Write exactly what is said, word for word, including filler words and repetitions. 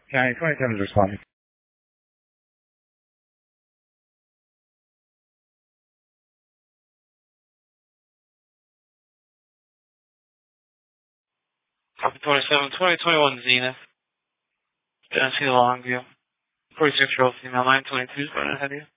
County twenty-seven is responding. Copy twenty-seven, twenty twenty-one Zenith. Didn't see the long view. forty-six year old female, nine twenty-two, is going ahead of you.